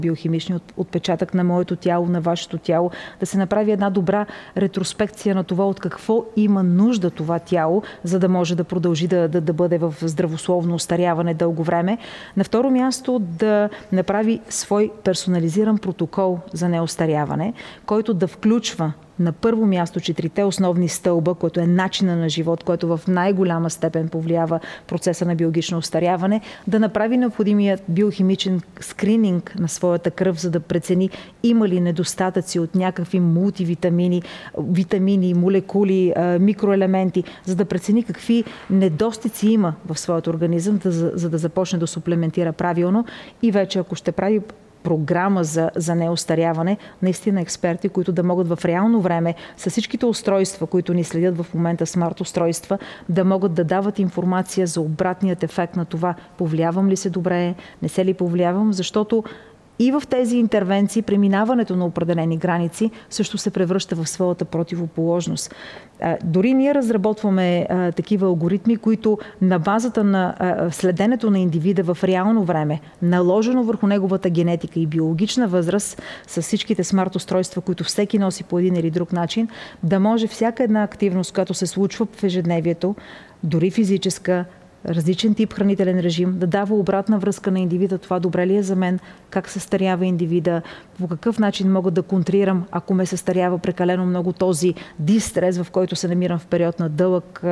биохимичния отпечатък на моето тяло, на вашето тяло, да се направи една добра ретроспекция на това от какво има нужда това тяло, за да може да продължи да бъде в здравословно остаряване дълго време. На второ място да направи свой персонализиран протокол за неостаряване, който да включва на първо място 4 основни стълба, което е начина на живот, който в най-голяма степен повлиява процеса на биологично остаряване, да направи необходимият биохимичен скрининг на своята кръв, за да прецени има ли недостатъци от някакви мултивитамини, витамини, молекули, микроелементи, за да прецени какви недостици има в своят организъм, за да започне да суплементира правилно и вече ако ще прави програма за неостаряване, наистина експерти, които да могат в реално време с всичките устройства, които ни следят в момента, смарт устройства, да могат да дават информация за обратният ефект на това, повлиявам ли се добре, не се ли повлиявам, защото и в тези интервенции преминаването на определени граници също се превръща в своята противоположност. Дори ние разработваме такива алгоритми, които на базата на следенето на индивида в реално време, наложено върху неговата генетика и биологична възраст, с всичките смарт устройства, които всеки носи по един или друг начин, да може всяка една активност, която се случва в ежедневието, дори физическа, различен тип хранителен режим, да дава обратна връзка на индивида. Това добре ли е за мен? Как се старява индивида? По какъв начин мога да контрирам, ако ме състарява прекалено много този дистрес, в който се намирам в период на дълъг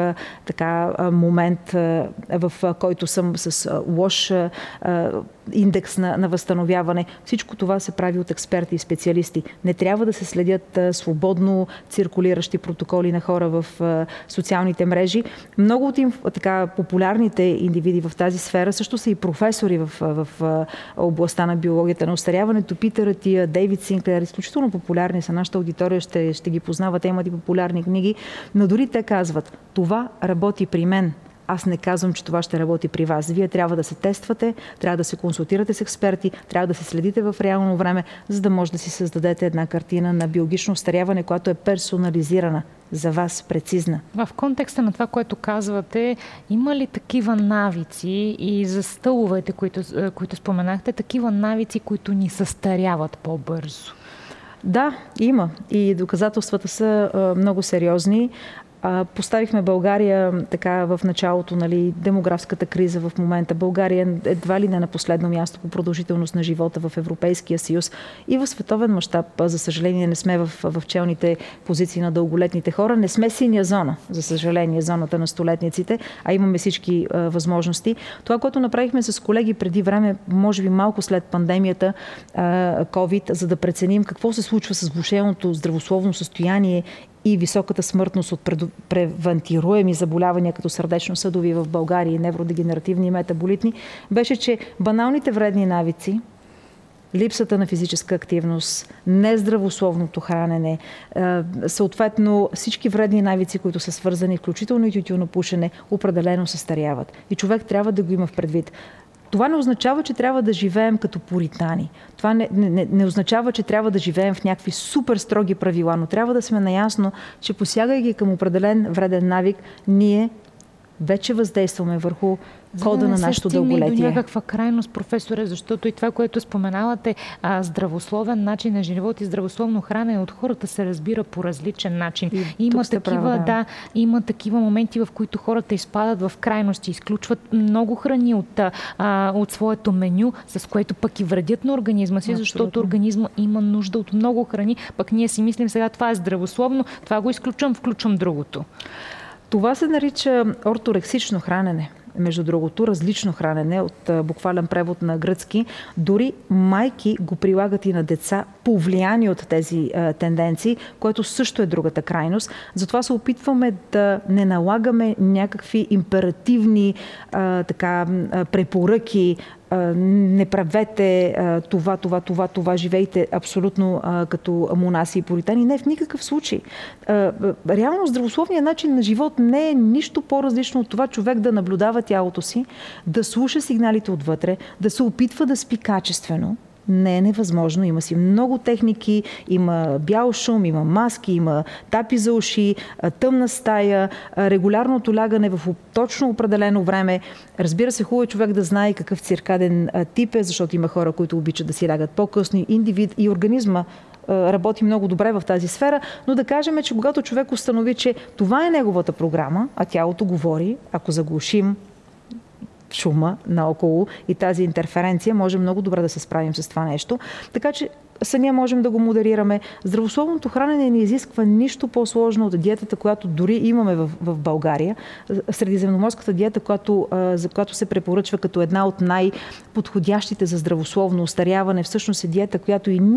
момент, в който съм с лош индекс на възстановяване. Всичко това се прави от експерти и специалисти. Не трябва да се следят свободно циркулиращи протоколи на хора в социалните мрежи. Много от популярните индивиди в тази сфера също са и професори в областта на биологията на остаряването. Питър Атия, Дейвид Синклер, изключително популярни са. Нашата аудитория ще ги познава. Те имат и популярни книги. Но дори те казват, това работи при мен. Аз не казвам, че това ще работи при вас. Вие трябва да се тествате, трябва да се консултирате с експерти, трябва да се следите в реално време, за да може да си създадете една картина на биологично остаряване, която е персонализирана за вас, прецизна. В контекста на това, което казвате, има ли такива навици и за стъловете, които споменахте, такива навици, които ни състаряват по-бързо? Да, има. И доказателствата са много сериозни. Поставихме България така в началото, демографската криза в момента. България едва ли не на последно място по продължителност на живота в Европейския съюз и в световен мащаб. За съжаление не сме в челните позиции на дълголетните хора. Не сме синя зона, за съжаление, зоната на столетниците, а имаме всички възможности. Това, което направихме с колеги преди време, може би малко след пандемията COVID, за да преценим какво се случва с влошеното здравословно състояние и високата смъртност от превентируеми заболявания, като сърдечно-съдови в България и невродегенеративни и метаболитни, беше, че баналните вредни навици, липсата на физическа активност, нездравословното хранене, съответно всички вредни навици, които са свързани, включително и тютюнопушене, определено състаряват. И човек трябва да го има в предвид. Това не означава, че трябва да живеем като пуритани. Това не означава, че трябва да живеем в някакви супер строги правила, но трябва да сме наясно, че посягайки към определен вреден навик, ние вече въздействаме върху кода на нашето дълголетие. До някаква крайност, професоре, защото и това, което споменавате, здравословен начин на живот и здравословно хранене от хората се разбира по различен начин. Има такива моменти, в които хората изпадат в крайности, изключват много храни от своето меню, с което пък и вредят на организма си, защото организма има нужда от много храни, пък ние си мислим сега това е здравословно, това го изключвам, включвам другото. Това се нарича орторексично хранене. Между другото, различно хранене от буквален превод на гръцки. Дори майки го прилагат и на деца, повлияни от тези тенденции, което също е другата крайност. Затова се опитваме да не налагаме някакви императивни препоръки, не правете това, живейте абсолютно като монаси и пуритани. Не, в никакъв случай. Реално здравословният начин на живот не е нищо по-различно от това човек да наблюдава тялото си, да слуша сигналите отвътре, да се опитва да спи качествено, Не е невъзможно. Има си много техники, има бял шум, има маски, има тапи за уши, тъмна стая, регулярното лягане в точно определено време. Разбира се, хубаво е човек да знае какъв циркаден тип е, защото има хора, които обичат да си лягат по-късно. Индивид и организма работи много добре в тази сфера, но да кажем, че когато човек установи, че това е неговата програма, а тялото говори, ако заглушим шума наоколо и тази интерференция, може много добре да се справим с това нещо. Така че самия можем да го модерираме. Здравословното хранене не изисква нищо по-сложно от диетата, която дори имаме в България. Средиземноморската диета, за която се препоръчва като една от най-подходящите за здравословно остаряване, всъщност е диета, която и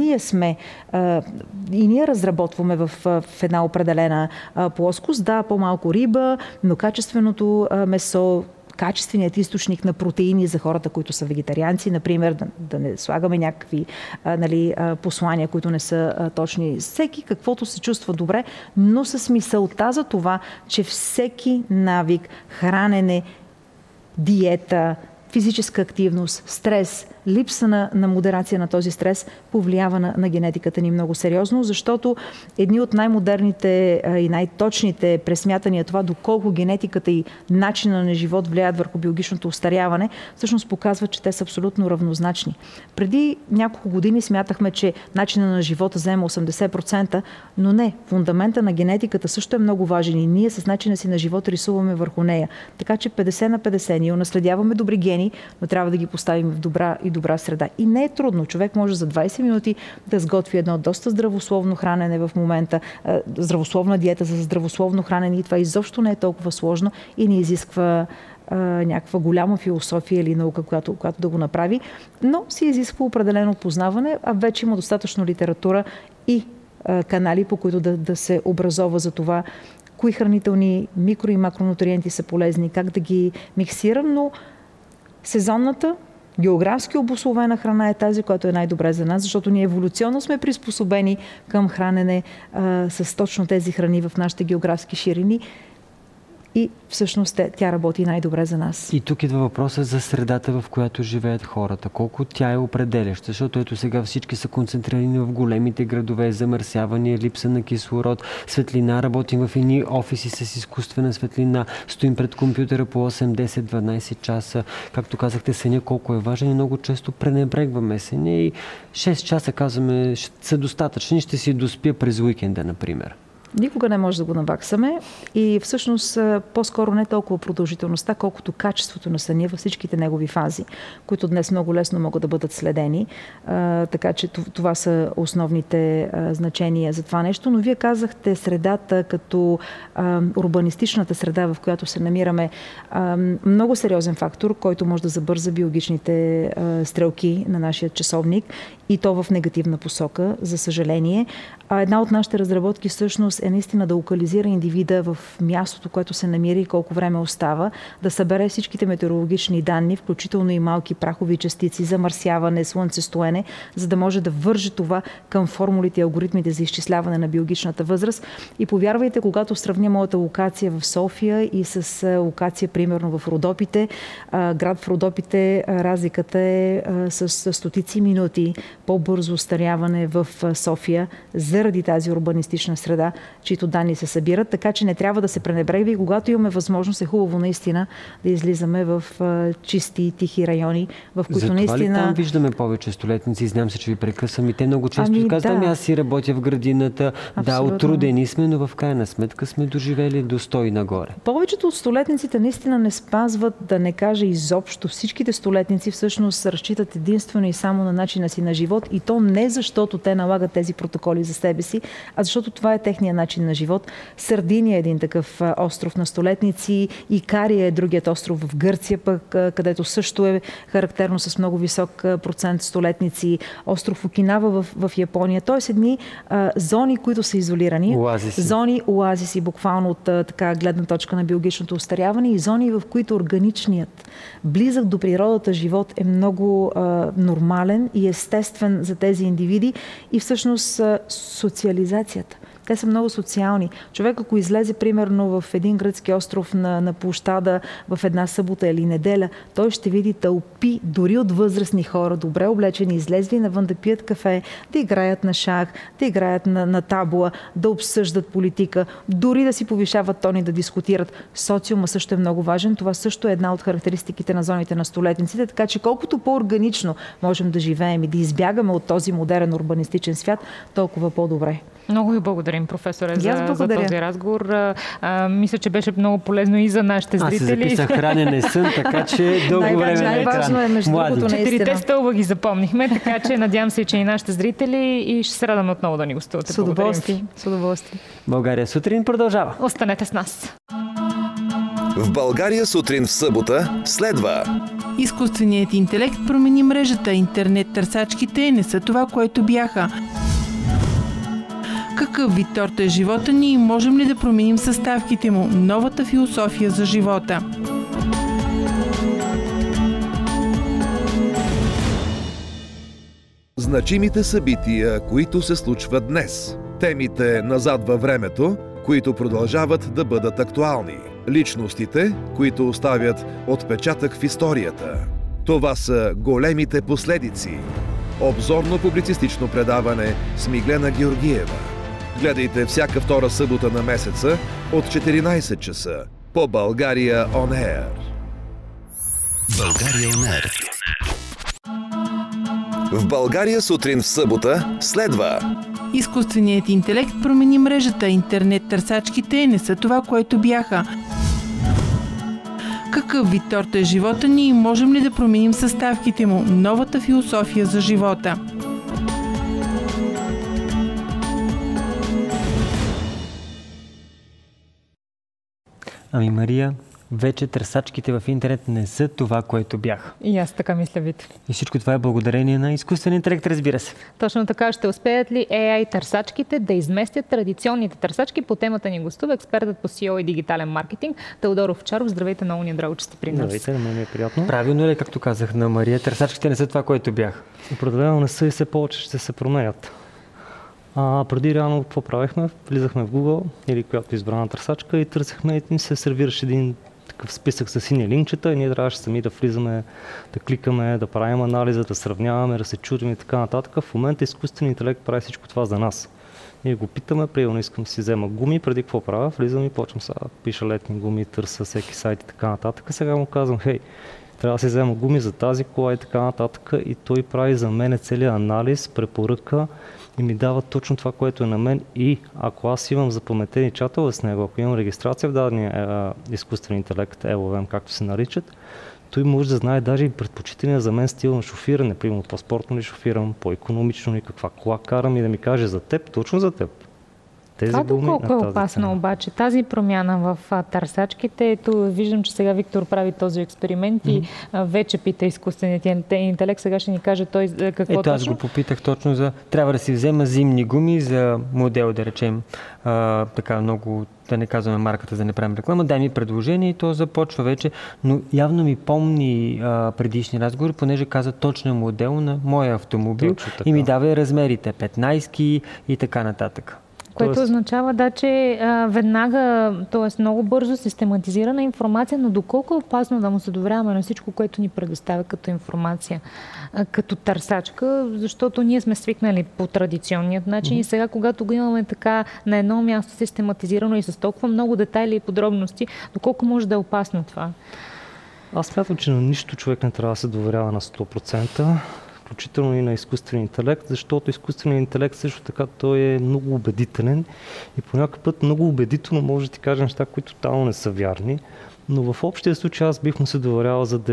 ние разработваме в една определена плоскост. Да, по-малко риба, но качественото месо, качественият източник на протеини за хората, които са вегетарианци, например, да не слагаме някакви послания, които не са точни. Всеки каквото се чувства добре, но с мисълта за това, че всеки навик, хранене, диета, физическа активност, стрес, липса на модерация на този стрес повлиява на генетиката ни много сериозно, защото едни от най-модерните и най-точните пресмятания това доколко генетиката и начина на живот влияят върху биологичното остаряване, всъщност показват, че те са абсолютно равнозначни. Преди няколко години смятахме, че начина на живота взема 80%, но не. Фундамента на генетиката също е много важен и ние с начина си на живот рисуваме върху нея. Така че 50/50 ние унаследяваме добри гени, но трябва да ги поставим в добра среда. И не е трудно. Човек може за 20 минути да сготви едно доста здравословно хранене в момента, здравословна диета за здравословно хранене и това изобщо не е толкова сложно и не изисква някаква голяма философия или наука, която да го направи, но си изисква определено познаване, а вече има достатъчно литература и канали, по които да се образова за това кои хранителни микро- и макронутриенти са полезни, как да ги миксирам, но сезонната, географски обусловена храна е тази, която е най-добре за нас, защото ние еволюционно сме приспособени към хранене с точно тези храни в нашите географски ширини и всъщност тя работи най-добре за нас. И тук идва въпроса за средата, в която живеят хората. Колко тя е определяща, защото ето сега всички са концентрирани в големите градове, замърсяване, липса на кислород, светлина, работим в едни офиси с изкуствена светлина, стоим пред компютъра по 8, 10, 12 часа. Както казахте, съня колко е важен и много често пренебрегваме съня и 6 часа казваме са достатъчни, ще си доспя през уикенда, например. Никога не може да го наваксаме и всъщност по-скоро не толкова продължителността, колкото качеството на съня във всичките негови фази, които днес много лесно могат да бъдат следени. Така че това са основните значения за това нещо. Но вие казахте средата като урбанистичната среда, в която се намираме, много сериозен фактор, който може да забърза биологичните стрелки на нашия часовник и то в негативна посока, за съжаление. Една от нашите разработки всъщност е наистина да локализира индивида в мястото, което се намира и колко време остава, да събере всичките метеорологични данни, включително и малки прахови частици, замърсяване, слънцестоене, за да може да върже това към формулите и алгоритмите за изчисляване на биологичната възраст. И повярвайте, когато сравня моята локация в София и с локация, примерно в Родопите, град в Родопите, разликата е с стотици минути по-бързо остаряване в София заради тази урбанистична среда, чието данни се събират, така че не трябва да се пренебрегва и когато имаме възможност е хубаво наистина да излизаме в чисти и тихи райони, в които затова наистина... ли там виждаме повече столетници? Знам се, че ви прекъсвам и те много често казват, аз си работя в градината, отрудени сме, но в крайна сметка сме доживели до 100 и нагоре. Повечето от столетниците наистина не спазват, да не кажа изобщо. Всичките столетници всъщност разчитат единствено и само на начина си на живот и то не защото те налагат тези протоколи за себе си, а защото това е техния начин на живот. Сардиния е един такъв остров на столетници, Икария е другият остров в Гърция, пък, където също е характерно с много висок процент столетници. Остров Окинава в Япония. Тоест едни зони, които са изолирани. Зони, оазиси, буквално от така гледна точка на биологичното остаряване и зони, в които органичният, близък до природата живот е много нормален и естествен за тези индивиди и всъщност социализацията. Те са много социални. Човек, ако излезе примерно в един гръцки остров на площада в една събота или неделя, той ще види тълпи, дори от възрастни хора, добре облечени, излезли навън да пият кафе, да играят на шах, да играят на табла, да обсъждат политика, дори да си повишават тони, да дискутират. Социума също е много важен. Това също е една от характеристиките на зоните на столетниците, така че колкото по-органично можем да живеем и да избягаме от този модерен урбанистичен свят, толкова по-добре. Много ви благодарим, професоре, за този разговор. Мисля, че беше много полезно и за нашите зрители. Аз си записах хранене сън, така че дълго време на екран. Най-важно е между другото наистина. 4 стълба ги запомнихме, така че надявам се, че и нашите зрители и ще се радваме отново да ни гостувате. С удоволствие. България сутрин продължава. Останете с нас. В България сутрин в събота следва. Изкуственият интелект промени мрежата. Интернет търсачките не са това, което бяха. Какъв вид торта е живота ни и можем ли да променим съставките му? Новата философия за живота. Значимите събития, които се случват днес. Темите назад във времето, които продължават да бъдат актуални. Личностите, които оставят отпечатък в историята. Това са големите последици. Обзорно-публицистично предаване с Миглена Георгиева. Гледайте всяка втора събота на месеца от 14 часа по България On Air. България On Air. В България сутрин в събота следва. Изкуственият интелект промени мрежата. Интернет търсачките не са това, което бяха. Какъв вид торта е живота ни и можем ли да променим съставките му? Новата философия за живота. Ами, Мария, вече търсачките в интернет не са това, което бяха. И аз така мисля, Вит. И всичко това е благодарение на изкуствен интелект, разбира се. Точно така. Ще успеят ли AI търсачките да изместят традиционните търсачки? По темата ни гостува експертът по SEO и дигитален маркетинг Теодор Овчаров. Здравейте, много ни е драго, че сте при нас. Здравейте, на мен е приятно. Правилно ли, както казах на Мария, търсачките не са това, което бяха? Определено не са и все повече ще се променят. Преди реално какво правихме? Влизахме в Google или която избрана търсачка и търсихме и ни се сервираше един такъв списък с сини линкчета и ние трябваше сами да влизаме, да кликаме, да правим анализа, да сравняваме, да се чудим и така нататък. В момента изкуственият интелект прави всичко това за нас. Ние го питаме, примерно искам да си взема гуми, преди какво правя, влизам и почвам сега, пиша летни гуми, търся всеки сайт и така нататък. Сега му казвам, хей, трябва да си взема гуми за тази кола и така нататък и той прави за мен целият анализ, препоръка и ми дава точно това, което е на мен и ако аз имам запаметени чатове с него, ако имам регистрация в дадения изкуствен интелект, LLM, както се наричат, той може да знае даже и предпочитания за мен стил на шофиране, примерно по-спортно ли шофирам, по-икономично ли, каква кола карам и да ми каже за теб, точно за теб. Това доколко е опасно обаче? Тази промяна в търсачките, ето виждам, че сега Виктор прави този експеримент и вече пита изкуственият интелект. Сега ще ни каже той какво точно. Ето аз го попитах точно за... Трябва да си взема зимни гуми за модел, да речем. Така много, да не казваме марката, за да не правим реклама. Дай ми предложение и то започва вече. Но явно ми помни предишни разговори, понеже каза точно модел на моя автомобил и ми дава размерите 15 и така нататък. Което означава, че веднага, т.е. много бързо систематизирана информация, но доколко е опасно да му се доверяваме на всичко, което ни предоставя като информация, като търсачка, защото ние сме свикнали по традиционният начин и сега, когато го имаме така на едно място систематизирано и с толкова много детайли и подробности, доколко може да е опасно това? Аз смятам, че на нищо човек не трябва да се доверява на 100%. Включително и на изкуствения интелект, защото изкуственият интелект също така той е много убедителен и по някакъв път много убедително може да ти каже неща, които тотално не са вярни, но в общия случай аз бих му се доверял за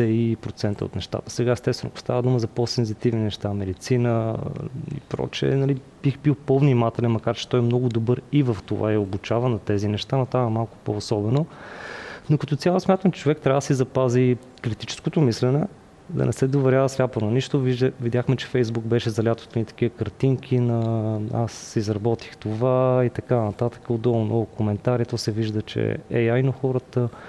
90% от нещата. Сега естествено, ако става дума за по-сензитивни неща, медицина и прочее, нали, бих бил по-внимателен, макар че той е много добър и в това и обучава на тези неща, но това е малко по-особено. Но като цяло смятам, че човек трябва да си запази критическото мислене, да не се доверява сляпо на нищо. Видяхме, че Фейсбук беше за лятото ни такива картинки на аз изработих това и така нататък. Отдолу много коментари. То се вижда, че AI, но хората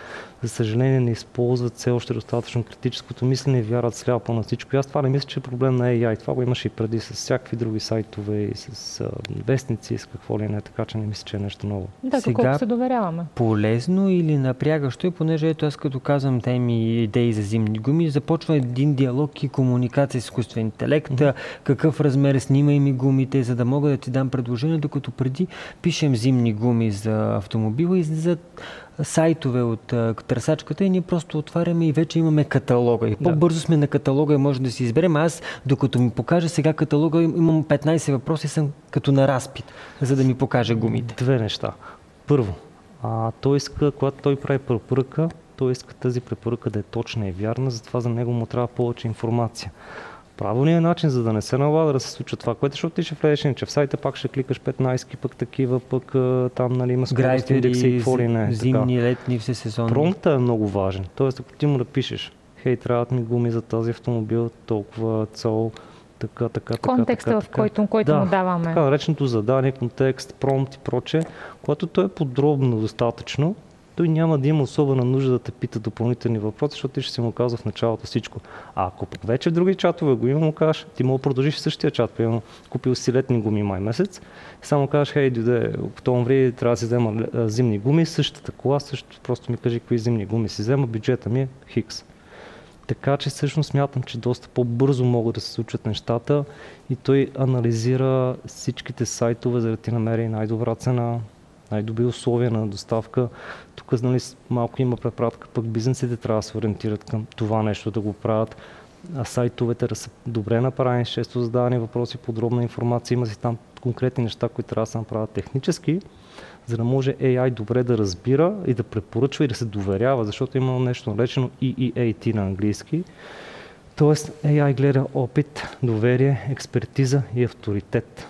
за съжаление не използват все още достатъчно критическото мислене и вярват сляпо на всичко. И аз това не мисля, че е проблем на AI. Това го имаше и преди с всякакви други сайтове и с вестници, с какво ли не, така че не мисля, че е нещо ново. Да, колко се доверяваме. Полезно или напрягащо, понеже ето аз като казвам теми и идеи за зимни гуми, започва един диалог и комуникация с изкуствен интелект, какъв размер снимай ми гумите, за да мога да ти дам предложение, докато преди пишем зимни гуми за автомобила и за сайтове от търсачката и ние просто отваряме и вече имаме каталога. И по-бързо сме на каталога и може да си изберем. Аз, докато ми покаже сега каталога, имам 15 въпроси, съм като на разпит, за да ми покаже гумите. Две неща. Първо, той иска, когато той прави препоръка, той иска тази препоръка да е точна и вярна, затова за него му трябва повече информация. Правилният начин, за да не се налага да се случва това, което защото ти ще влезеш, че в сайта пак ще кликаш 15 пък такива, пък там нали, има скорост индекси и какво ли не. Зимни, летни, все сезонни. Промпта е много важен. Тоест, ако ти му напишеш, хей, трябват ми гуми за този автомобил, толкова цол, така. Контекста, в който му даваме. Така нареченото задание, контекст, промпт и прочее, когато той е подробно достатъчно, той няма да има особена нужда да те пита допълнителни въпроси, защото ти ще си му казва в началото всичко. А ако пък вече в други чатове го има, му кажеш, ти мога да продължиш същия чат, примерно купил си летни гуми май месец, и само кажеш, хей, дойде октомври, трябва да си взема зимни гуми, същата кола, също просто ми кажи какви зимни гуми си взема, бюджета ми е хикс. Така че всъщност смятам, че доста по-бързо могат да се случват нещата и той анализира всичките сайтове, за да ти намери най-добра цена, най-добри условия на доставка. Тук нали, малко има препратка, пък бизнесите трябва да се ориентират към това нещо да го правят. А сайтовете да са добре направени, често задавани въпроси, подробна информация, има си там конкретни неща, които трябва да се направят технически, за да може AI добре да разбира и да препоръчва и да се доверява, защото има нещо наречено EEAT на английски. Тоест AI гледа опит, доверие, експертиза и авторитет.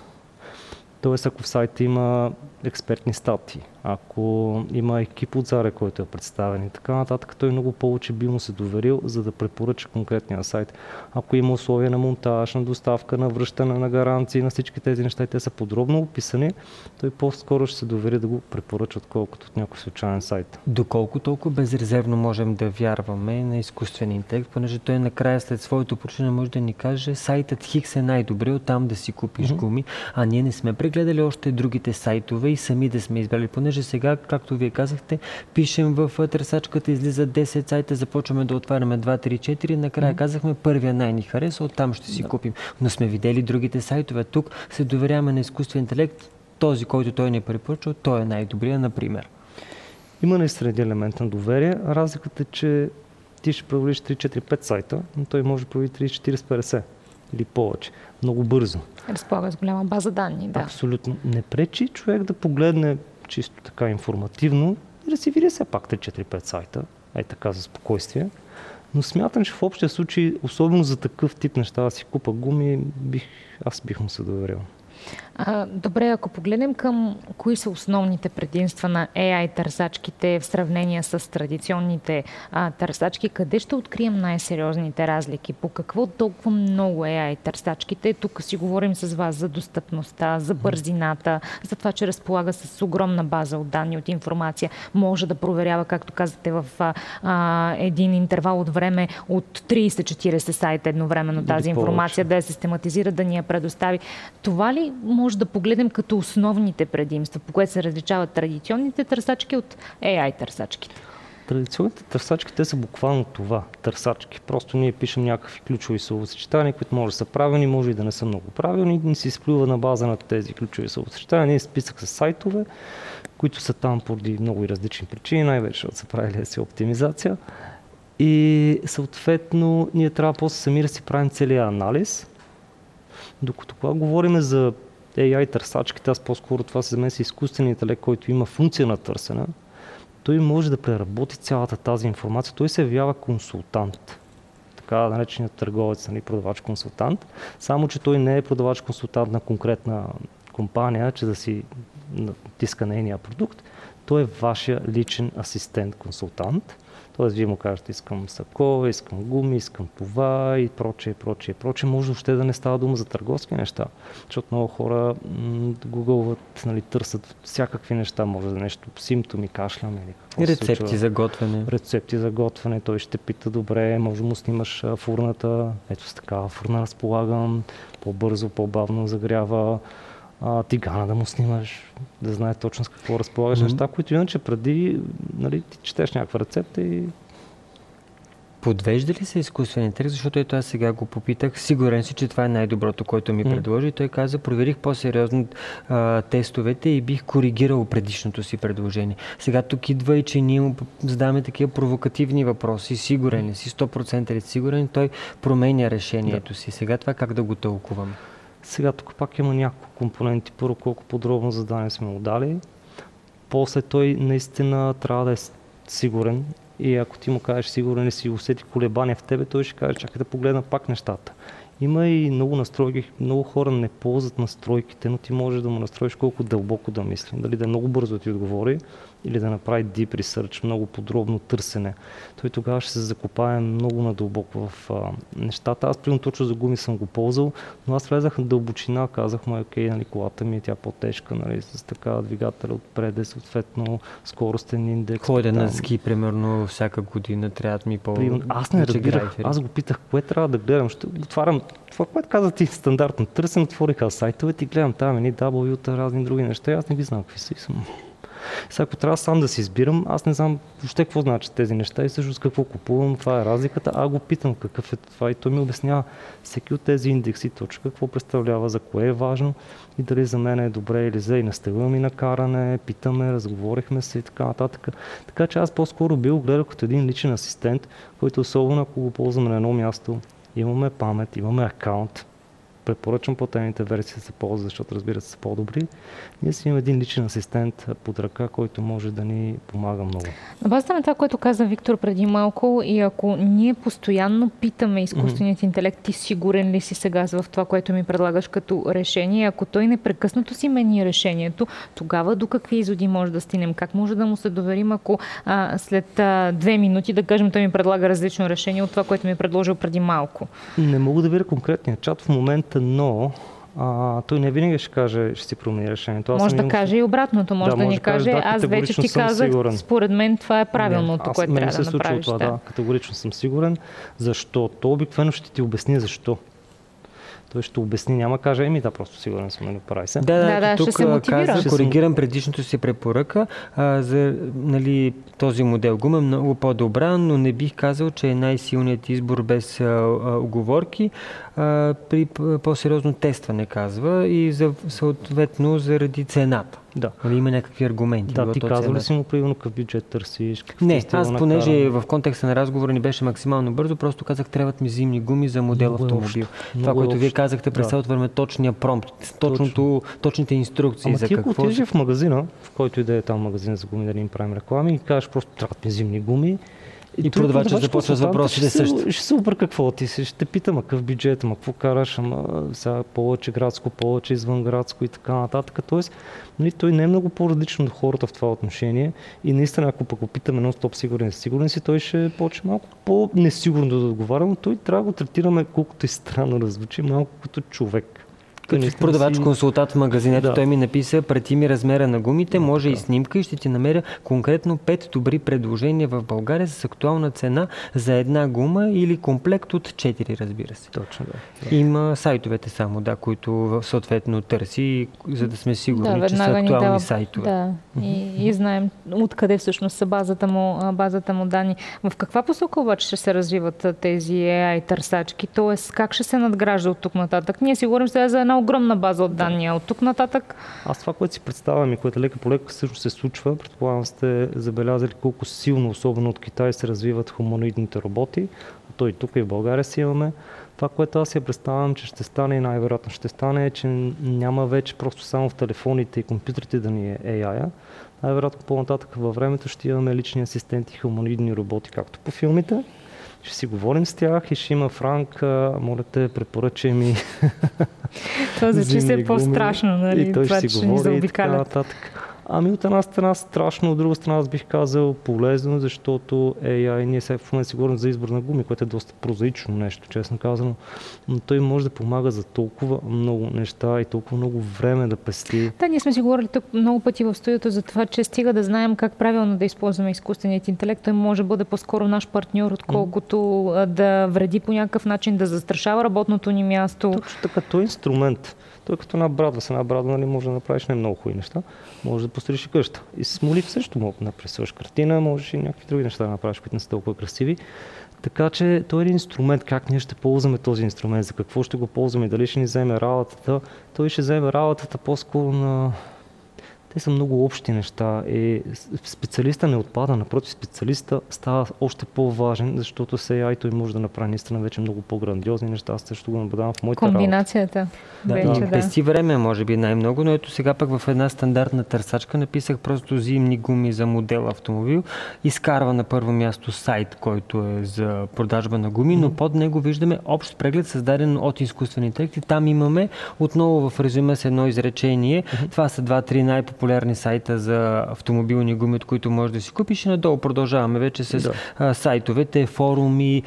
Тоест, ако в сайта има експертни статии, ако има екип отзаре, който е представен и така нататък, той много повече би му се доверил, за да препоръча конкретния сайт. Ако има условия на монтаж, на доставка, на връщане, на гаранции, на всички тези неща, и те са подробно описани, той по-скоро ще се довери да го препоръча, отколкото от някой случайен сайт. Доколко толкова безрезервно можем да вярваме на изкуствен интелект, понеже той накрая след своето проучване може да ни каже, сайтът Хикс е най-добре, оттам да си купиш гуми, а ние не сме прегледали още другите сайтове и сами да сме избрали, понеже сега, както вие казахте, пишем в търсачката, излизат 10 сайта, започваме да отваряме 2, 3, 4, накрая казахме първия най-ни хареса, оттам ще си купим. Но сме видели другите сайтове. Тук се доверяваме на изкуствен интелект, този, който той ни препоръчва, той е най-добрия, например. Има ли среди елемент на доверие? Разликата е, че ти ще провериш 3, 4, 5 сайта, но той може да провери 30, 40, 50 или повече. Много бързо. Разполага с голяма база данни, да. Абсолютно. Не пречи човек да погледне чисто така информативно и да си види все пак 3-4-5 сайта, така за спокойствие. Но смятам, че в общия случай, особено за такъв тип неща, да си купа гуми, аз бих му се доверил. Добре, ако погледнем към кои са основните предимства на AI търсачките в сравнение с традиционните търсачки, къде ще открием най-сериозните разлики? По какво толкова много AI търсачките? Тук си говорим с вас за достъпността, за бързината, за това, че разполага с огромна база от данни, от информация. Може да проверява, както казвате, в един интервал от време от 30-40 сайта едновременно тази информация, да я систематизира, да ни я предостави. Това ли може да погледнем като основните предимства, по което се различават традиционните търсачки от AI търсачките? Традиционните търсачки, те са буквално това, търсачки. Просто ние пишем някакви ключови словосъчетания, които може да са правилни, може и да не са много правилни, и се изплюва на база на тези ключови словосъчетания. Ние списък с сайтове, които са там поради много и различни причини, най-вече защото са правили си оптимизация. И съответно ние трябва после сами да си правим целият анализ. Докато когато говорим за AI търсачките, аз по-скоро това за мен си изкуствен интелект, който има функция на търсене, той може да преработи цялата тази информация. Той се явява консултант. Така нареченият търговец, продавач-консултант. Само че той не е продавач-консултант на конкретна компания, че да си натиска нейния продукт. Той е вашия личен асистент-консултант. Тоест, вие му кажете, искам сако, искам гуми, искам това и прочее. Може въобще да не става дума за търговски неща, защото много хора гугълват, нали, търсят всякакви неща, може да нещо, симптоми, кашляме или какво се случва. Рецепти за готвене. Той ще пита, добре, може да му снимаш фурната, ето с такава фурна разполагам, по-бързо, по-бавно загрява, тигана да му снимаш, да знае точно с какво разполагаш, неща, които иначе преди, нали, ти четеш някаква рецепта и... Подвежда ли се изкуствен интелект, защото ето аз сега го попитах, сигурен си, че това е най-доброто, което ми предложи, и той каза, проверих по-сериозно тестовете и бих коригирал предишното си предложение. Сега тук идва и че ние му задаваме такива провокативни въпроси, сигурен ли си, 100% ли сигурен, той променя решението си. Сега това как да го тълкуваме? Сега тук пак има няколко компоненти. Първо, колко подробно задание сме му дали. После той наистина трябва да е сигурен. И ако ти му кажеш сигурен и си усети колебания в тебе, той ще каже, чакай да погледна пак нещата. Има и много настройки, много хора не ползват настройките, но ти можеш да му настроиш колко дълбоко да мисли. Дали да много бързо ти отговори или да направи deep research, много подробно търсене. Той тогава ще се закопае много надълбоко в нещата. Аз примерно точно за гуми съм го ползвал, но аз влезах на дълбочина, казах му, окей, нали, колата ми е тя по-тежка, нали, с така двигателя отпред, съответно скоростен индекс. Ходя на ски, примерно, всяка година трябва да ми Аз не разбирах, аз го питах, кое трябва да гледам, ще отварям това, което каза ти стандартно. Търсен, отвориха сайтовете и гледам там едни W-та, разни други неща и аз не ги знам какви са и съм. Сега, ако трябва сам да си избирам, аз не знам въобще какво значат тези неща и също с какво купувам, това е разликата, го питам какъв е това и той ми обяснява всеки от тези индекси точно какво представлява, за кое е важно и дали за мен е добре или за и настъгваме ми на каране, питаме, разговорихме се и така нататък. Така че аз по-скоро бил гледал като един личен асистент, който особено ако го ползваме на едно място, имаме памет, имаме акаунт. Препоръчвам платените версии да се ползват, защото разбира се са по-добри. Ние си имаме един личен асистент под ръка, който може да ни помага много. На базата на това, което каза Виктор преди малко, и ако ние постоянно питаме изкуственият интелект, ти сигурен ли си сега в това, което ми предлагаш като решение, ако той непрекъснато си мени решението, тогава до какви изводи може да стигнем? Как може да му се доверим, ако след 2 минути, да кажем, той ми предлага различно решение от това, което ми е предложил преди малко? Не мога да веря конкретния чат в момента, но той не винаги ще каже, ще си промени решението. Може да каже и обратното, може да ни каже, аз вече ти казах, според мен това е правилното, което трябва да направиш. Това, категорично съм сигурен, защото обикновено ще ти обясни защо. Той ще обясни, няма каже, просто сигурен съм, нали, прави се. Да, тук ще се мотивира. Каза, коригирам предишното си препоръка за, нали, този модел гума е много по-добра, но не бих казал, че е най-силният избор без уговорки. При по-сериозно тестване, казва, и съответно заради цената. Да. Нали, има някакви аргументи. Да, ти казва ли си му примерно какъв бюджет търсиш? Не, аз понеже в контекста на разговора ни беше максимално бързо, просто казах, трябват ми зимни гуми за модел автомобил. Това, което вие казахте, през да отвърме точния промпт, точните инструкции за какво. Ти ако отидеш в магазина, в който и да е там магазин за гуми, да не им правим реклами, и кажеш просто, трябват ми зимни гуми. И продавачът започва с въпросите също. Ще се обърка какво ти си, ще те питам, какъв бюджет, какво караш, сега повече градско, повече извънградско и така нататък. Тоест, той не е много по-различно от хората в това отношение и наистина, ако пък опитаме нон-стоп сигурен си, той ще почне малко по-несигурно да отговаря, но той трябва да го третираме, колкото и странно да звучи, малко като човек. Като продавач-консултант в магазинето, той ми написа, прати ми размера на гумите, може и снимка и ще ти намеря конкретно 5 добри предложения в България с актуална цена за една гума или комплект от 4, разбира се. Точно, да. Има сайтовете само, които съответно търси, за да сме сигурни, че са актуални сайтове. Да, и знаем откъде всъщност са базата му данни. В каква посока обаче ще се развиват тези AI търсачки? Тоест, как ще се надгражда от тук нататък? Ние си говорим сега за една огромна база от данни, от тук нататък. Аз това, което си представям и което лека по лека също се случва, предполагам сте забелязали колко силно, особено от Китай, се развиват хуманоидните роботи. То и тук и в България си имаме. Това, което аз си представям, че ще стане и най-вероятно ще стане, е, че няма вече просто само в телефоните и компютрите да ни е AI-а. Най-вероятно по-нататък във времето ще имаме лични асистенти, хуманоидни роботи, както по филмите. Ще си говорим с тях и ще има Франк, моля те, препоръчай ми. Това звучи се по-страшно, нали? И той ще си говори и така нататък. Ами от една страна страшно, от друга страна аз бих казал полезно, защото AI, ние сега в момента си говорим за избор на гуми, което е доста прозаично нещо, честно казано, но той може да помага за толкова много неща и толкова много време да пести. Да, ние сме си говорили тук много пъти в студиото за това, че стига да знаем как правилно да използваме изкуственият интелект, той може да бъде по-скоро наш партньор, отколкото да вреди по някакъв начин, да застрашава работното ни място. Точно така, той е инструмент. Той като една брадва. С една брадва, нали, може да направиш не много хубави неща. Може да построиш и къща. И с молив също мога да напресваш картина, можеш и някакви други неща да направиш, които не са толкова красиви. Така че той е един инструмент. Как ние ще ползваме този инструмент? За какво ще го ползваме? Дали ще ни вземе работата? Той ще вземе работата по-скоро на... Те са много общи неща и специалиста не отпада, напротив, специалиста става още по-важен, защото с AI той може да направи наистина вече много по-грандиозни неща. Аз също го наблюдавам в моята комбинацията. Да, пести време, може би най-много, но ето сега пък в една стандартна търсачка написах просто зимни гуми за модел автомобил. Изкарва на първо място сайт, който е за продажба на гуми, но под него виждаме общ преглед, създаден от изкуствен интелект и там имаме отново в резюме с едно изречение. Това са 2-3 най-популярни сайта за автомобилни гуми, от които можеш да си купиш и надолу продължаваме вече с сайтовете, форуми,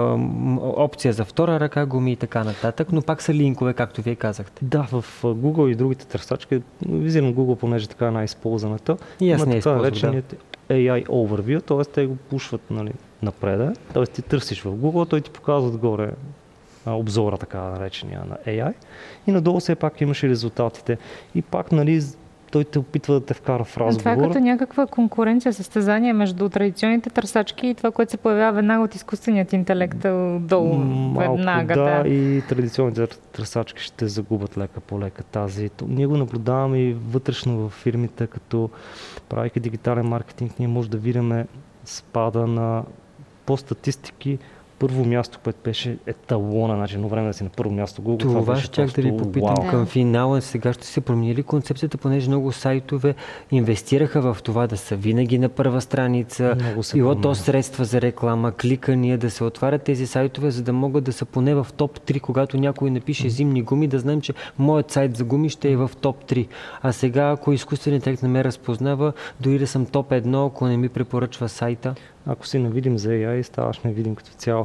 опция за втора ръка гуми и така нататък, но пак са линкове, както вие казахте. Да, в Google и другите търсачки, визирам Google, понеже така е най-използваната, има така нареченият AI Overview, т.е. те го пушват, нали, напред, т.е. ти търсиш в Google, той ти показва отгоре обзора, така наречения на AI и надолу все пак имаш и резултатите. И пак, нали, той те опитва да те вкара в разговор. Това е като някаква конкуренция, състезание между традиционните търсачки и това, което се появява веднага от изкуственият интелект долу. Веднага, да, и традиционните търсачки ще загубят лека по лека тази. Ние го наблюдаваме и вътрешно в фирмите, като правейки дигитален маркетинг, ние може да видим спада на по статистики. Първо място, което беше еталона, значи едно време да си на първо място Google. Това ще чак да ви попитам към финала. Сега ще се промени ли концепцията, понеже много сайтове инвестираха в това да са винаги на първа страница, било то средства за реклама, кликания, да се отварят тези сайтове, за да могат да са поне в топ 3, когато някой напише зимни гуми, да знаем, че моят сайт за гуми ще е в топ 3. А сега, ако изкуственият интелект не ме разпознава, дори да съм топ 1, ако не ми препоръчва сайта. Ако си невидим за AI, ставаш невидим като цяло.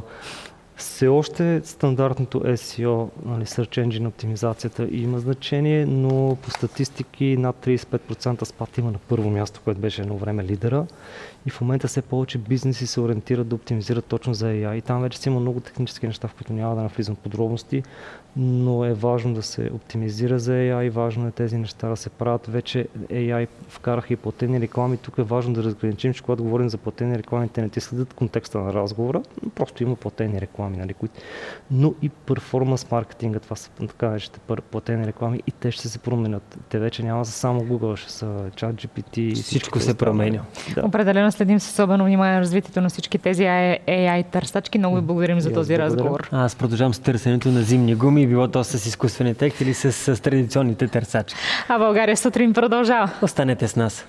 Все още стандартното SEO, нали, Search Engine оптимизацията има значение, но по статистики над 35% спад има на първо място, което беше едно време лидера. И в момента все повече бизнеси се ориентират да оптимизират точно за AI. И там вече си има много технически неща, в които няма да навлизам в подробности, но е важно да се оптимизира за AI, важно е тези неща да се правят. Вече AI вкараха и платени реклами. Тук е важно да разграничим, че когато говорим за платени реклами, те не ти следят контекста на разговора, но просто има платени реклами, нали, които... Но и перформанс маркетинга, това са така наречените платени реклами и те ще се променят. Те вече няма за само Google, ще са ChatGPT. Всичко се променя. Да. Определено следим с особено внимание на развитието на всички тези AI търсачки. Много ви благодарим за този разговор. Аз продължавам с търсенето на зимни гуми, било то с изкуствен интелект или с традиционните търсачки. А България сутрин продължава. Останете с нас.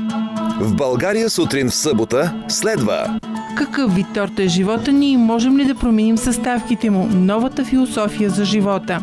В България сутрин в събота следва. Какъв вид торта е живота ни и можем ли да променим съставките му? Новата философия за живота.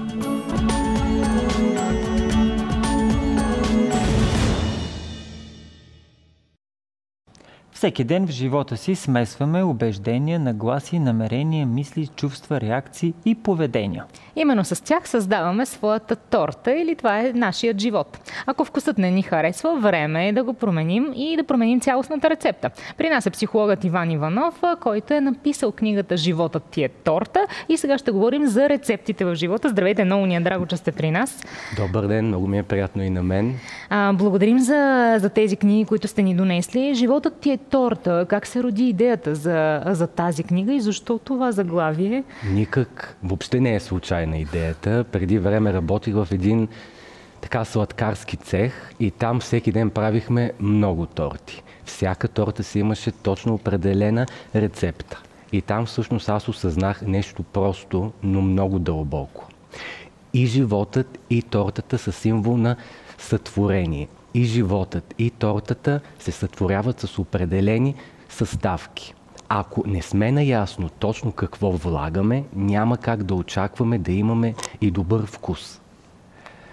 Всеки ден в живота си смесваме убеждения, нагласи, намерения, мисли, чувства, реакции и поведения. Именно с тях създаваме своята торта или това е нашият живот. Ако вкусът не ни харесва, време е да го променим и да променим цялостната рецепта. При нас е психологът Иван Иванов, който е написал книгата "Животът ти е торта" и сега ще говорим за рецептите в живота. Здравейте, много ни е драго, че сте при нас. Добър ден, много ми е приятно и на мен. Благодарим за тези книги, които сте ни донесли. "Животът ти е торта". Как се роди идеята за тази книга и защо това заглавие? Никак, въобще не е случайна идеята. Преди време работих в един така сладкарски цех и там всеки ден правихме много торти. Всяка торта си имаше точно определена рецепта. И там всъщност аз осъзнах нещо просто, но много дълбоко. И животът, и тортата са символ на сътворение. И животът, и тортата се сътворяват с определени съставки. Ако не сме наясно точно какво влагаме, няма как да очакваме да имаме и добър вкус.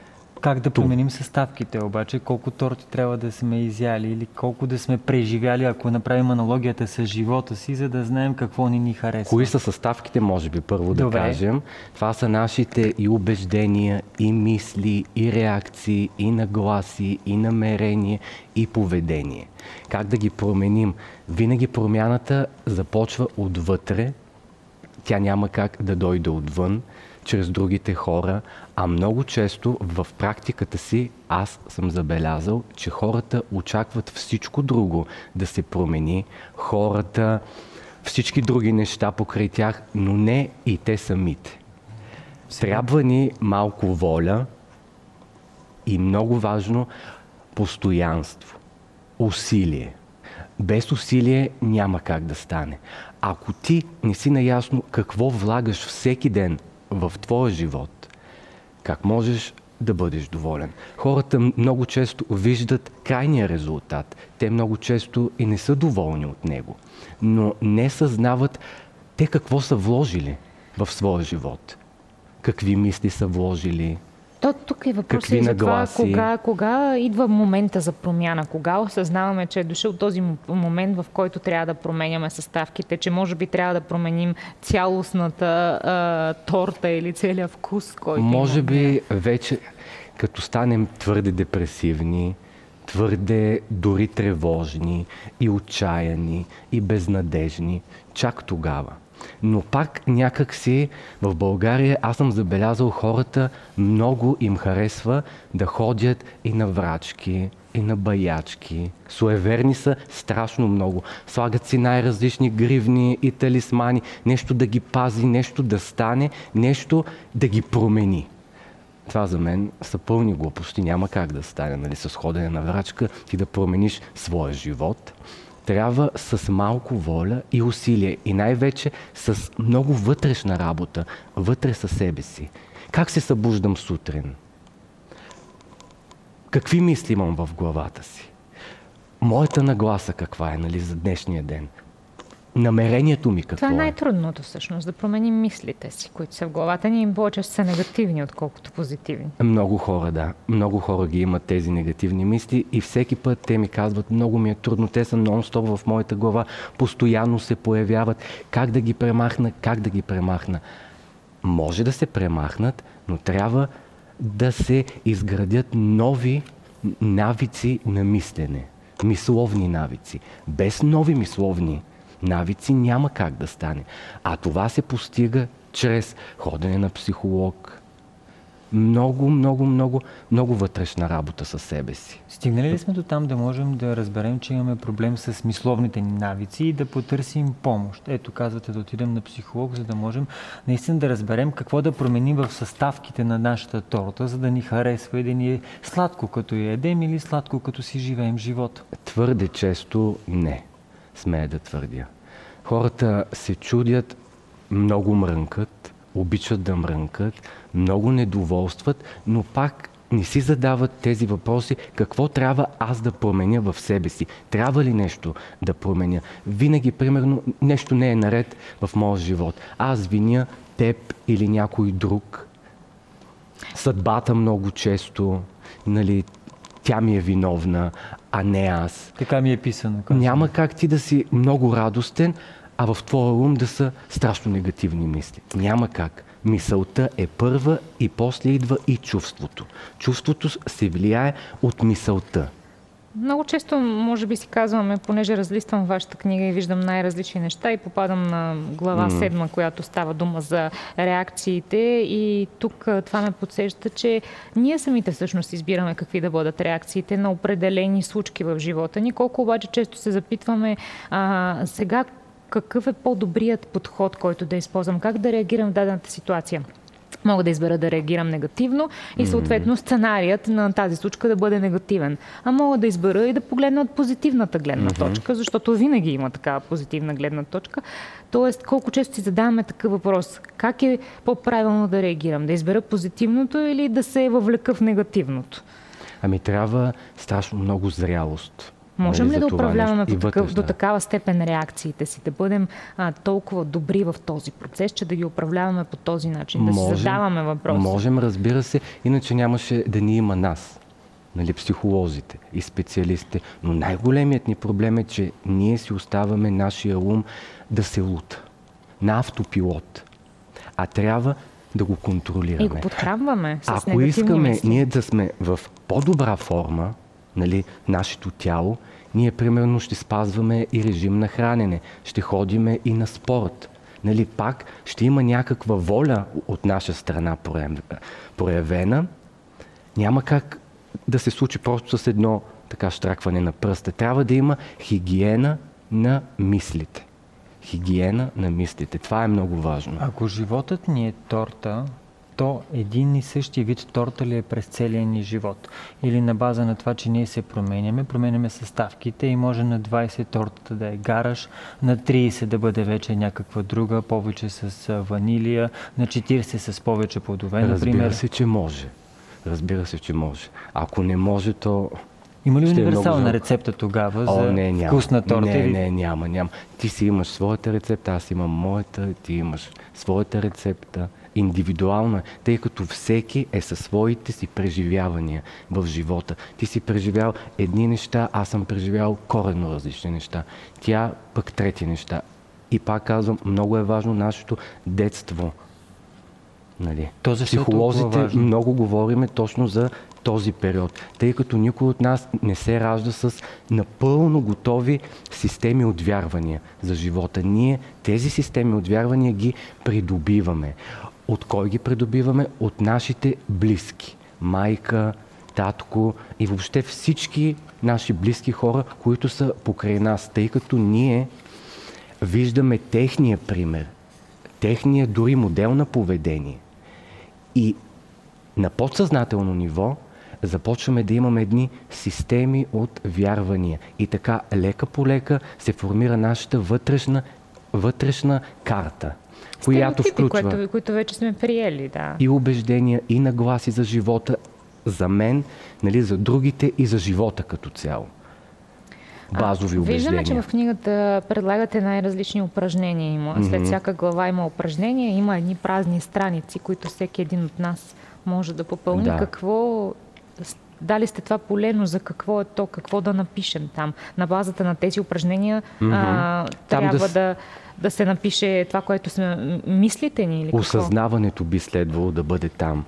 Как да променим съставките обаче? Колко торти трябва да сме изяли или колко да сме преживяли, ако направим аналогията с живота си, за да знаем какво ни харесва? Кои са съставките, може би първо да кажем. Това са нашите и убеждения, и мисли, и реакции, и нагласи, и намерение, и поведение. Как да ги променим? Винаги промяната започва отвътре. Тя няма как да дойде отвън, чрез другите хора, а много често в практиката си аз съм забелязал, че хората очакват всичко друго да се промени. Хората, всички други неща покрай тях, но не и те самите. Трябва ни малко воля и много важно постоянство, усилие. Без усилие няма как да стане. Ако ти не си наясно какво влагаш всеки ден в твоя живот, как можеш да бъдеш доволен? Хората много често виждат крайния резултат. Те много често и не са доволни от него, но не съзнават те какво са вложили в своя живот. Какви мисли са вложили, тук е въпросът за това, кога идва момента за промяна, кога осъзнаваме, че е дошъл този момент, в който трябва да променяме съставките, че може би трябва да променим цялостната торта или целият вкус, който може би вече, като станем твърде депресивни, твърде дори тревожни и отчаяни и безнадежни, чак тогава. Но пак някак си в България аз съм забелязал хората, много им харесва да ходят и на врачки, и на баячки. Суеверни са страшно много. Слагат си най-различни гривни и талисмани. Нещо да ги пази, нещо да стане, нещо да ги промени. Това за мен са пълни глупости. Няма как да стане, нали, с ходене на врачка ти да промениш своя живот. Трябва с малко воля и усилие и най-вече с много вътрешна работа, вътре със себе си. Как се събуждам сутрин? Какви мисли имам в главата си? Моята нагласа каква е, нали, за днешния ден? Намерението ми какво е? Това е най-трудното всъщност, да променим мислите си, които са в главата ни, им повече са негативни, отколкото позитивни. Много хора, да. Много хора ги имат тези негативни мисли и всеки път те ми казват, много ми е трудно, те са нон-стоп в моята глава, постоянно се появяват. Как да ги премахна? Как да ги премахна? Може да се премахнат, но трябва да се изградят нови навици на мислене. Мисловни навици. Без нови мисловни навици няма как да стане. А това се постига чрез ходене на психолог. Много вътрешна работа със себе си. Стигнали ли сме до там да можем да разберем, че имаме проблем с мисловните ни навици и да потърсим помощ? Ето, казвате да отидем на психолог, за да можем наистина да разберем какво да променим в съставките на нашата торта, за да ни харесва и да ни е сладко като я едем или сладко като си живеем живота. Твърде често не. Смея да твърдя. Хората се чудят, много мрънкат, обичат да мрънкат, много недоволстват, но пак не си задават тези въпроси, какво трябва аз да променя в себе си. Трябва ли нещо да променя? Винаги, примерно, нещо не е наред в моя живот. Аз виня теб или някой друг. Съдбата много често, нали, тя ми е виновна, а не аз. Така ми е писано. Няма как ти да си много радостен, а в твоя ум да са страшно негативни мисли. Няма как. Мисълта е първа и после идва и чувството. Чувството се влияе от мисълта. Много често, може би си казваме, понеже разлиствам вашата книга и виждам най-различни неща и попадам на глава 7, която става дума за реакциите, и тук това ме подсеща, че ние самите всъщност избираме какви да бъдат реакциите на определени случки в живота ни. Колко обаче често се запитваме сега какъв е по-добрият подход, който да използвам, как да реагирам в дадената ситуация. Мога да избера да реагирам негативно и съответно сценарият на тази случка да бъде негативен. А мога да избера и да погледна от позитивната гледна точка, защото винаги има такава позитивна гледна точка. Тоест, колко често си задаваме такъв въпрос, как е по-правилно да реагирам? Да избера позитивното или да се въвлека в негативното? Ами трябва страшно много зрялост Можем ли да управляваме до такава степен реакциите си, да бъдем толкова добри в този процес, че да ги управляваме по този начин, да си задаваме въпроси? Можем, разбира се, иначе нямаше да ни има нас, нали, психолозите и специалистите. Но най-големият ни проблем е, че ние си оставаме нашия ум да се лута на автопилот, а трябва да го контролираме. И го подхранваме с Ако негативни искаме мисли. ние да сме в по-добра форма, нали, нашето тяло, ние примерно ще спазваме и режим на хранене, ще ходиме и на спорт. Нали, пак ще има някаква воля от наша страна проявена. Няма как да се случи просто с едно така щракване на пръста. Трябва да има хигиена на мислите. Хигиена на мислите. Това е много важно. Ако животът ни е торта, то един и същи вид торта ли е през целия ни живот? Или на база на това, че ние се променяме съставките и може на 20 тортата да е гараш, на 30 да бъде вече някаква друга, повече с ванилия, на 40 с повече плодове, например. Разбира се, че може. Разбира се, че може. Ако не може, то... Има ли универсална рецепта тогава за вкусна торта? Не, няма. Ти си имаш своята рецепта, аз имам моята, ти имаш своята рецепта. Индивидуално е, тъй като всеки е със своите си преживявания в живота. Ти си преживял едни неща, аз съм преживял коренно различни неща. Тя пък трети неща. И пак казвам, много е важно нашето детство. Нали? Психолозите много говориме точно за този период, тъй като никой от нас не се ражда с напълно готови системи от вярвания за живота. Ние тези системи от вярвания ги придобиваме. От кой ги придобиваме? От нашите близки. Майка, татко и въобще всички наши близки хора, които са покрай нас, тъй като ние виждаме техния пример, техния дори модел на поведение. И на подсъзнателно ниво започваме да имаме едни системи от вярвания. И така лека по лека се формира нашата вътрешна карта, която включва които вече сме приели, да. И убеждения, и нагласи за живота, за мен, нали, за другите и за живота като цяло. Базови убеждения. Виждаме, че в книгата предлагате най-различни упражнения. След всяка глава има упражнения, има едни празни страници, които всеки един от нас може да попълни. Да. Дали сте това полено, за какво е то, какво да напишем там? На базата на тези упражнения трябва да се напише това, което сме мислите ни или какво? Осъзнаването би следвало да бъде там.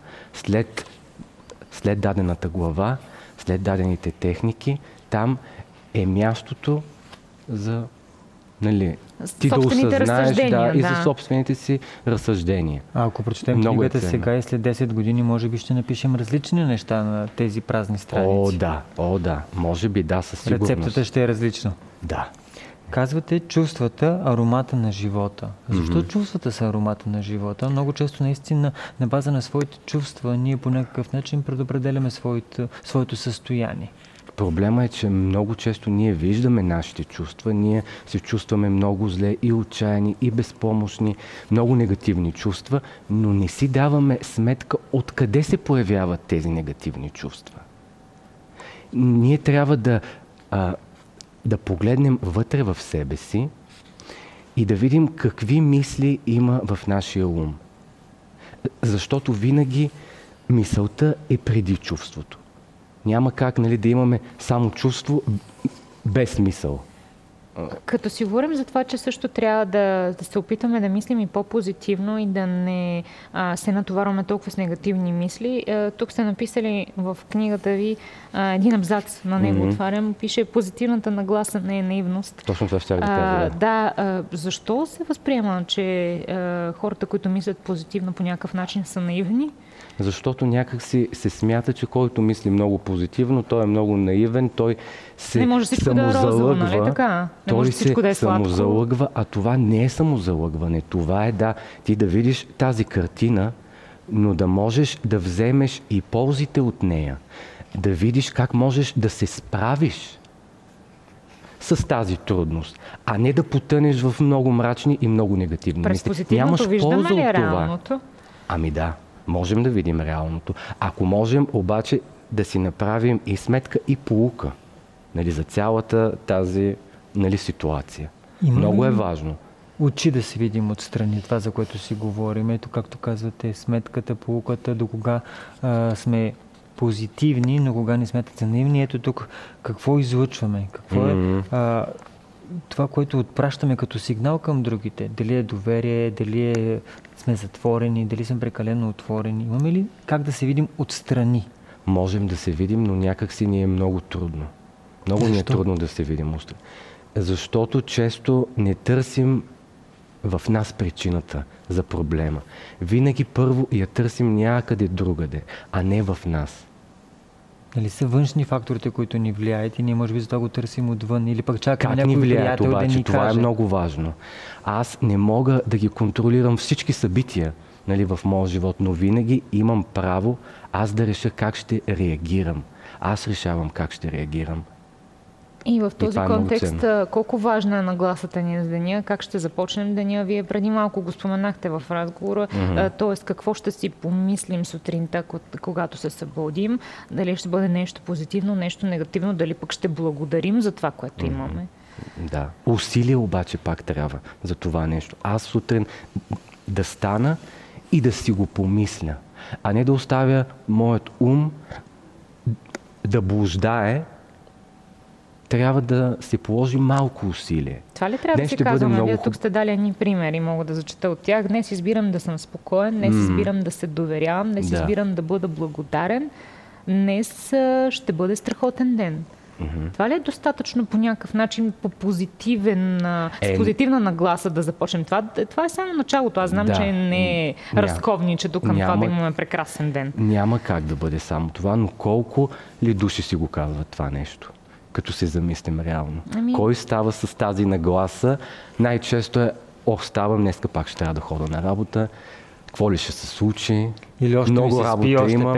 След дадената глава, след дадените техники, там е мястото за, нали, ти да осъзнаеш и за собствените си разсъждения. Ако прочетем книгата сега и след 10 години, може би ще напишем различни неща на тези празни страници. О, да. Може би, да, със сигурност. Рецептата ще е различна. Да. Казвате чувствата, аромата на живота. Защо чувствата са аромата на живота? Много често наистина на база на своите чувства ние по някакъв начин предопределяме своето състояние. Проблема е, че много често ние виждаме нашите чувства, ние се чувстваме много зле и отчаяни, и безпомощни, много негативни чувства, но не си даваме сметка откъде се появяват тези негативни чувства. Ние трябва да погледнем вътре в себе си и да видим какви мисли има в нашия ум. Защото винаги мисълта е преди чувството. Няма как, нали, да имаме само чувство без мисъл. Като си говорим за това, че също трябва да се опитаме да мислим и по-позитивно и да не се натоварваме толкова с негативни мисли, тук сте написали в книгата ви един абзац, на него отварям, пише: позитивната нагласа не е наивност. Точно това ще да кажа. Защо се възприема, че хората, които мислят позитивно по някакъв начин, са наивни? Защото някак се смята, че който мисли много позитивно, той е много наивен, той се не може всичко да е розово, нали така? Не може всичко да е сладко. Той се самозалъгва, а това не е самозалъгване. Това е ти да видиш тази картина, но да можеш да вземеш и ползите от нея. Да видиш как можеш да се справиш с тази трудност, а не да потънеш в много мрачни и много негативни мисли. През позитивното виждаме ли реалното? Ами да. Можем да видим реалното. Ако можем обаче да си направим и сметка, и поука. нали, за цялата тази, нали, ситуация. Много е важно. Очи да се видим отстрани, това, за което си говорим. Ето, както казвате, сметката, поуката, до кога сме позитивни, но кога не смятат за наивни. Ето тук какво излъчваме, какво е това, което отпращаме като сигнал към другите. Дали е доверие, дали сме затворени, дали сме прекалено отворени. Имаме ли как да се видим отстрани? Можем да се видим, но някак си ни е много трудно. Много ни е трудно да се видим отстрани. Защото често не търсим в нас причината за проблема. Винаги първо я търсим някъде другаде, а не в нас. Нали са външни факторите, които ни влияят и ние може би за това го търсим отвън или пък чакаме някой приятел да ни това каже. Това е много важно. Аз не мога да ги контролирам всички събития, нали, в моя живот, но винаги имам право аз да реша как ще реагирам. Аз решавам как ще реагирам. И в този контекст, колко важна е нагласата ни за деня, как ще започнем деня? Вие преди малко го споменахте в разговора, т.е. какво ще си помислим сутринта, когато се събудим, дали ще бъде нещо позитивно, нещо негативно, дали пък ще благодарим за това, което имаме. Да. Усилие обаче пак трябва за това нещо. Аз сутрин да стана и да си го помисля, а не да оставя моят ум да блуждае. Трябва да се положи малко усилие. Това ли трябва да се казваме? Вие тук сте дали едни примери, мога да зачета от тях. Днес избирам да съм спокоен, днес избирам да се доверявам, днес избирам да бъда благодарен, днес ще бъде страхотен ден. Това ли е достатъчно по някакъв начин, с позитивна нагласа да започнем? Това е само началото. Аз знам, че не е разковничето към това да имаме прекрасен ден. Няма как да бъде само това, но колко ли души си го казват това нещо? Като се замислим реално. Кой става с тази нагласа? Най-често е, ставам, днеска пак ще трябва да ходя на работа. Какво ли ще се случи? Или още много работа имам.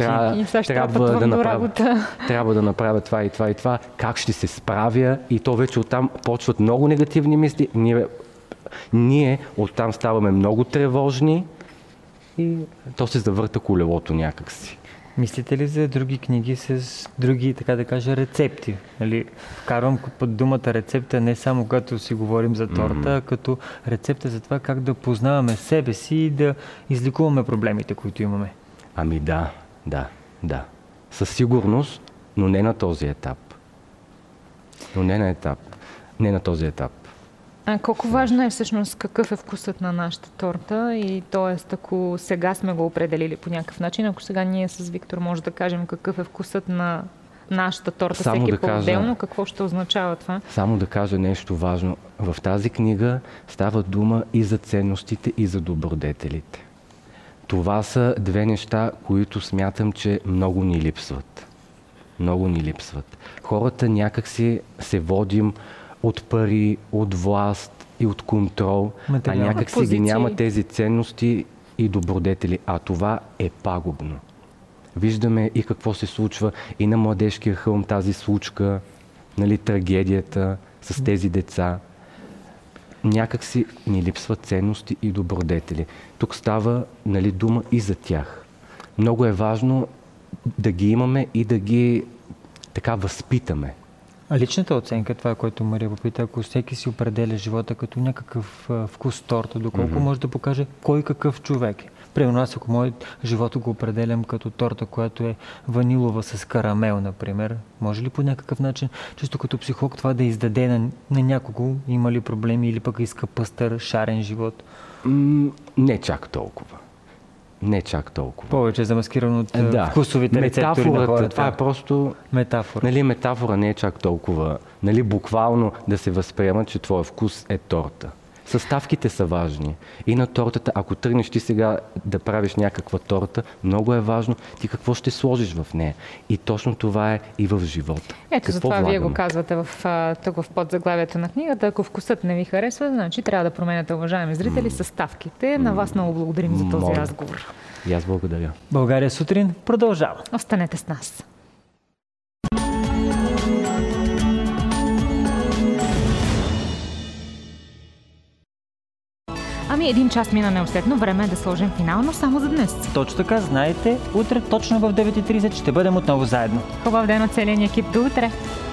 Трябва да направя това и това и това. Как ще се справя? И то вече оттам почват много негативни мисли. Ние оттам ставаме много тревожни и то се завърта колелото някакси. Мислите ли за други книги с други, така да кажа, рецепти? Нали, вкарвам под думата рецепта не само когато си говорим за торта, а като рецепта за това как да познаваме себе си и да излекуваме проблемите, които имаме. Ами да. Със сигурност, но не на този етап. Не на този етап. Колко важно е всъщност какъв е вкусът на нашата торта и т.е. ако сега сме го определили по някакъв начин, ако сега ние с Виктор може да кажем какъв е вкусът на нашата торта, всеки по-отделно, какво ще означава това? Само да кажа нещо важно. В тази книга става дума и за ценностите, и за добродетелите. Това са две неща, които смятам, че много ни липсват. Хората някак се водим от пари, от власт и от контрол, а някак си ги няма тези ценности и добродетели. А това е пагубно. Виждаме и какво се случва и на Младежкия хълм, тази случка, нали, трагедията с тези деца. Някак си ни липсват ценности и добродетели. Тук става, нали, дума и за тях. Много е важно да ги имаме и да ги така възпитаме. А личната оценка, това, което Мария попита, ако всеки си определя живота като някакъв вкус торта, доколко може да покаже кой какъв човек е. Примерно аз, ако моят живот го определям като торта, която е ванилова с карамел, например, може ли по някакъв начин, чисто като психолог, това да издаде на някого, има ли проблеми или пък иска пъстър, шарен живот? Не чак толкова. Повече замаскирано от вкусовите рецептори на хората. Това е просто метафора. Нали, метафора не е чак толкова. Нали, буквално да се възприема, че твоя вкус е торта. Съставките са важни. И на тортата, ако тръгнеш ти сега да правиш някаква торта, много е важно ти какво ще сложиш в нея. И точно това е и в живота. Ето за това вие го казвате тук в подзаглавието на книгата. Ако вкусът не ви харесва, значи трябва да променяте, уважаеми зрители, съставките. На вас много благодарим за този разговор. И аз благодаря. България сутрин продължава. Останете с нас. Ами 1 час мина неусетно, време е да сложим финал, но само за днес. Точно така, знаете, утре точно в 9:30 ще бъдем отново заедно. Хубав ден от целия ни екип, до утре!